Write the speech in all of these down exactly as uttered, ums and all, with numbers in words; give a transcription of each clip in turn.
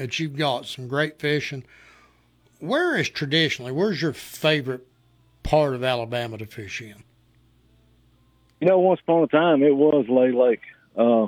that you've got some great fishing. Where is traditionally, where's your favorite part of Alabama to fish in? You know, once upon a time, it was Lay Lake. Uh,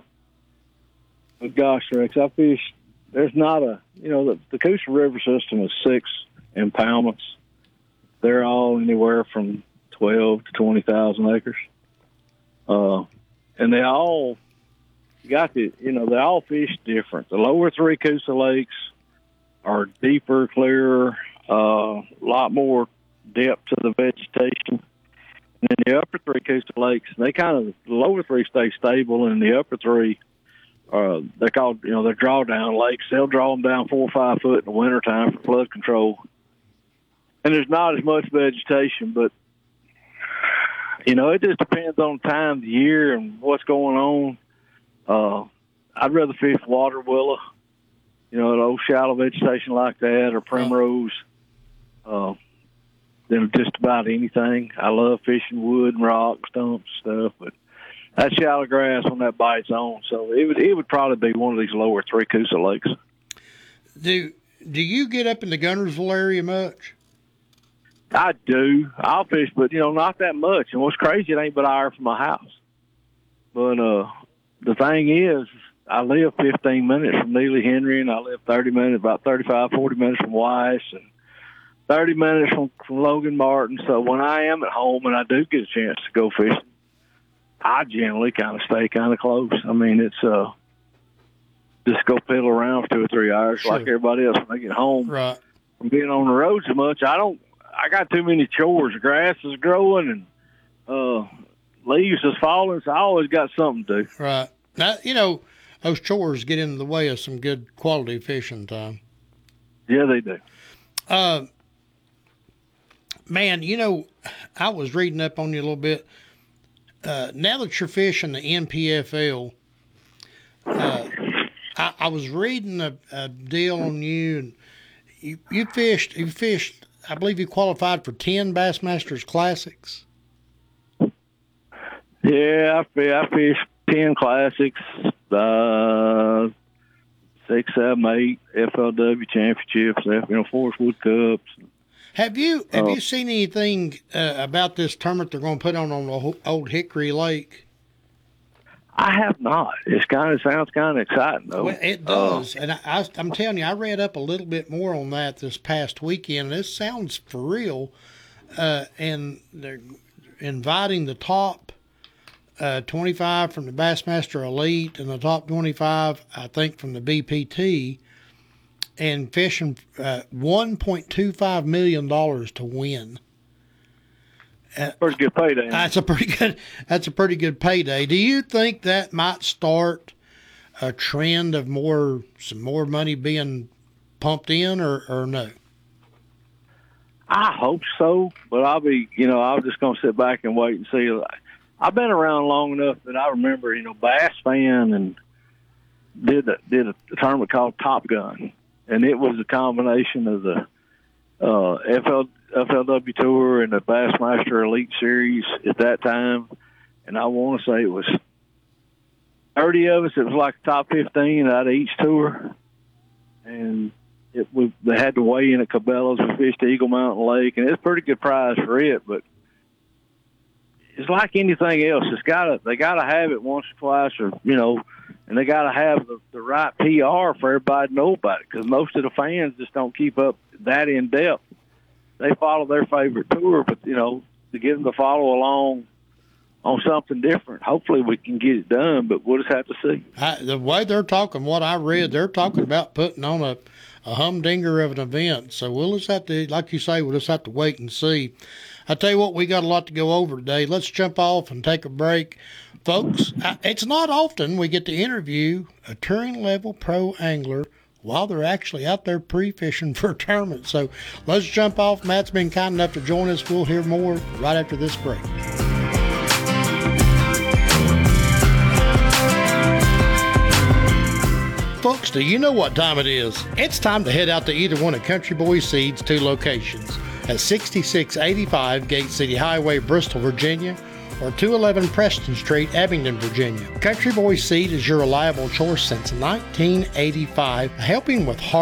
but gosh, Rex, I fished. There's not a, you know, the, the Coosa River system is six impoundments. They're all anywhere from twelve to twenty thousand acres. Uh, and they all got the, you know, they all fish different. The lower three Coosa lakes are deeper, clearer, a uh, lot more depth to the vegetation. And then the upper three Coosa lakes, they kind of, the lower three stay stable, and the upper three, uh, they're called, you know, they're drawdown lakes. They'll draw them down four or five foot in the wintertime for flood control. And there's not as much vegetation, but, you know, it just depends on the time of the year and what's going on. Uh, I'd rather fish water willow, you know, an old shallow vegetation like that, or primrose, uh, than just about anything. I love fishing wood and rock, stumps, stuff, but that shallow grass when that bites on. So it would it would probably be one of these lower three Coosa lakes. Do Do you get up in the Guntersville area much? I do. I'll fish, but, you know, not that much. And what's crazy, it ain't but an hour from my house. But uh, the thing is, I live fifteen minutes from Neely Henry, and I live thirty minutes, about thirty-five, forty minutes from Weiss, and thirty minutes from, from Logan Martin. So when I am at home and I do get a chance to go fishing, I generally kind of stay kind of close. I mean, it's uh, just go piddle around for two or three hours sure. like everybody else when they get home. Right. From being on the road so much, I don't. I got too many chores. The grass is growing and uh, leaves is falling, so I always got something to do. Right. Now, you know, those chores get in the way of some good quality fishing time. Yeah, they do. Uh, man, you know, I was reading up on you a little bit. Uh, now that you're fishing the N P F L, uh, I, I was reading a, a deal on you, and you, you fished, you fished, I believe you qualified for ten Bassmasters Classics. Yeah, I, I fished ten Classics, uh, six, seven, eight F L W championships, you know, Forest Wood Cups. Have you have uh, you seen anything uh, about this tournament they're going to put on on the Old Hickory Lake? I have not. It kind of sounds kind of exciting, though. Well, it does, uh, and I, I, I'm telling you, I read up a little bit more on that this past weekend. And this sounds for real, uh, and they're inviting the top uh, twenty-five from the Bassmaster Elite and the top twenty-five, I think, from the B P T, and fishing uh, one point two five million dollars to win. Uh, pretty good payday. That's a pretty good. That's a pretty good payday. Do you think that might start a trend of more some more money being pumped in, or, or no? I hope so, but I'll be. You know, I'm just going to sit back and wait and see. I've been around long enough that I remember. You know, Bass Fan and did a, did a tournament called Top Gun, and it was a combination of the uh, F L. F L W Tour and the Bassmaster Elite Series at that time, and I want to say it was thirty of us. It was like top fifteen out of each tour, and it was, they had to weigh in at Cabela's. We fished Eagle Mountain Lake, and it's a pretty good prize for it. But it's like anything else. It's gotta they gotta have it once or twice, or you know, and they gotta have the, the right P R for everybody to know about it, because most of the fans just don't keep up that in depth. They follow their favorite tour, but, you know, to get them to follow along on something different, hopefully we can get it done, but we'll just have to see. I, the way they're talking, what I read, they're talking about putting on a, a humdinger of an event. So we'll just have to, like you say, we'll just have to wait and see. I tell you what, we got a lot to go over today. Let's jump off and take a break. Folks, I, it's not often we get to interview a touring-level pro angler while they're actually out there pre-fishing for a tournament. So let's jump off. Matt's been kind enough to join us. We'll hear more right after this break. Folks, do you know what time it is? It's time to head out to either one of Country Boy Seed's two locations at sixty-six eighty-five Gate City Highway, Bristol, Virginia, or two eleven Preston Street, Abingdon, Virginia. Country Boy Seed is your reliable choice since nineteen eighty-five, helping with hard